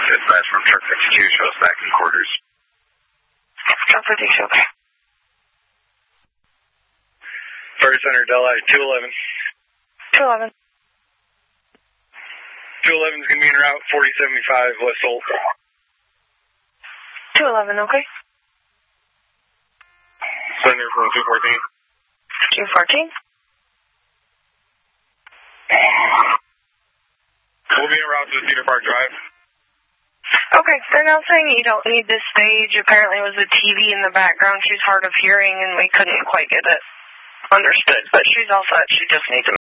dispatch from Truck 52, show us back in quarters. Truck 52, okay. First Center, Delhi, 211. 211. 211 is going to be en route 4075 West Holt. 211, okay. Center from 214. 214. We'll be en route to Cedar Park Drive. Okay, they're now saying you don't need this stage. Apparently it was a TV in the background. She's hard of hearing and we couldn't quite get it understood. But she's all set. She just needs a